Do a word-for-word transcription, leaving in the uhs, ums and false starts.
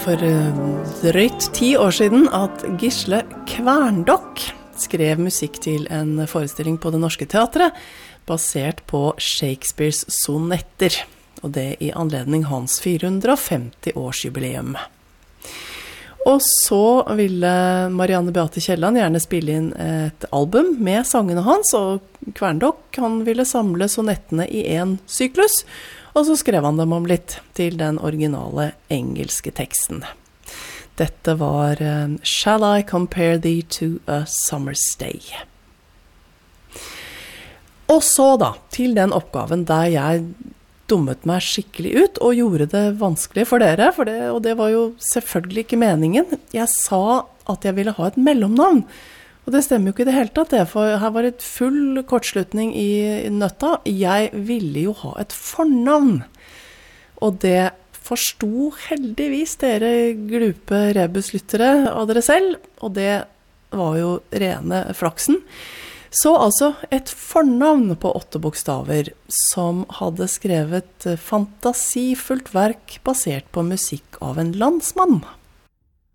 for drøyt ti år siden at Gisle Kværndokk skrev musikk til en forestilling på Det Norske Teatret, basert på Shakespeares sonetter, og det i anledning hans fire hundre og femti års jubileum. Og så ville Marianne Beate Kielland gjerne spille inn et album med sangene hans, og Kværndokk han ville samle sonettene i en syklus, og så skrev han dem om litt til den originale engelske teksten. Dette var Shall I Compare Thee to a Summer's Day? Og så da, til den oppgaven der jeg dummet meg skikkelig ut og gjorde det vanskelig for dere, for det, og det var jo selvfølgelig ikke meningen. Jeg sa at jeg ville ha et mellomnavn, og det stemmer jo ikke i det hele tatt, det, for her var et full kortslutning i nøtta. Jeg ville jo ha et fornavn, og det forsto heldigvis dere glupe rebuslyttere av dere selv, og det var jo rene flaksen. Så altså et fornavn på åtte bokstaver som hadde skrevet fantasifullt verk basert på musikk av en landsmann.